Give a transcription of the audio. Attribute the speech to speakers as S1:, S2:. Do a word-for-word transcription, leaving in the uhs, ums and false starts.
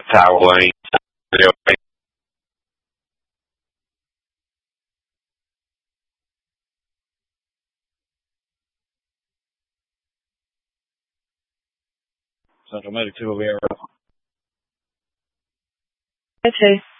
S1: Tower Lane. Central Medic two will be over.
S2: Okay.